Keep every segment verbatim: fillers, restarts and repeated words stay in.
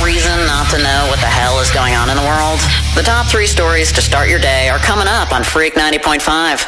reason not to know what the hell is going on in the world? The top three stories to start your day are coming up on Freak ninety point five.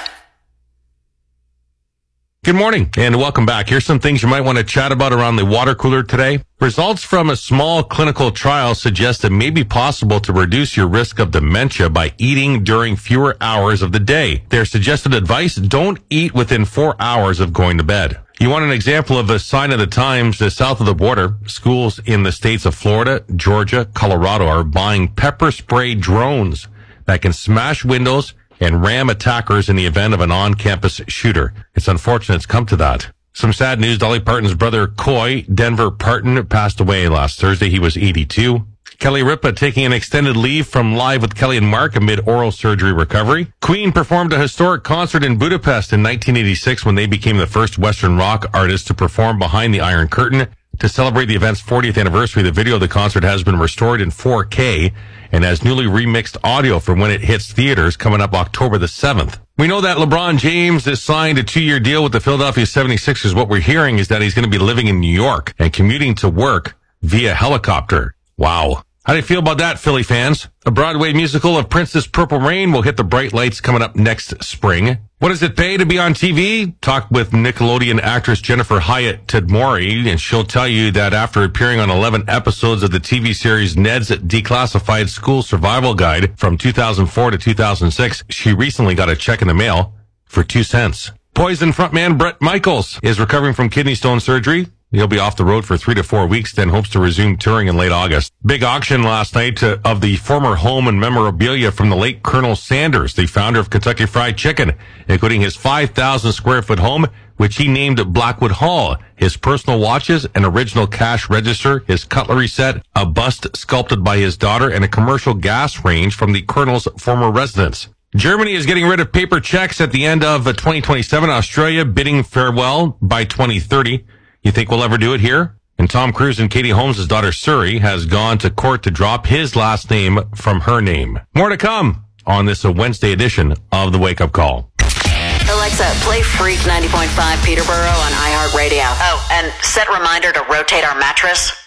Good morning and welcome back. Here's some things you might want to chat about around the water cooler today. Results from a small clinical trial suggest it may be possible to reduce your risk of dementia by eating during fewer hours of the day. Their suggested advice: don't eat within four hours of going to bed. You want an example of a sign of the times? The south of the border, schools in the states of Florida, Georgia, Colorado are buying pepper spray drones that can smash windows and ram attackers in the event of an on-campus shooter. It's unfortunate it's come to that. Some sad news: Dolly Parton's brother, Coy Denver Parton, passed away last Thursday. He was eighty-two. Kelly Ripa taking an extended leave from Live with Kelly and Mark amid oral surgery recovery. Queen performed a historic concert in Budapest in nineteen eighty-six when they became the first Western rock artist to perform behind the Iron Curtain. To celebrate the event's fortieth anniversary, the video of the concert has been restored in four K and has newly remixed audio for when it hits theaters coming up October the seventh. We know that LeBron James has signed a two-year deal with the Philadelphia seventy-sixers. What we're hearing is that he's going to be living in New York and commuting to work via helicopter. Wow. How do you feel about that, Philly fans? A Broadway musical of Prince's Purple Rain will hit the bright lights coming up next spring. What does it pay to be on T V? Talk with Nickelodeon actress Jennifer Hyatt Tedmori, and she'll tell you that after appearing on eleven episodes of the T V series Ned's Declassified School Survival Guide from two thousand four to two thousand six, she recently got a check in the mail for two cents. Poison frontman Bret Michaels is recovering from kidney stone surgery. He'll be off the road for three to four weeks, then hopes to resume touring in late August. Big auction last night uh, of the former home and memorabilia from the late Colonel Sanders, the founder of Kentucky Fried Chicken, including his five thousand square foot home, which he named Blackwood Hall, his personal watches, an original cash register, his cutlery set, a bust sculpted by his daughter, and a commercial gas range from the Colonel's former residence. Germany is getting rid of paper checks at the end of twenty twenty-seven. Australia bidding farewell by twenty thirty. You think we'll ever do it here? And Tom Cruise and Katie Holmes' daughter Suri has gone to court to drop his last name from her name. More to come on this Wednesday edition of The Wake Up Call. Alexa, play Freak ninety point five Peterborough on iHeartRadio. Oh, and set reminder to rotate our mattress.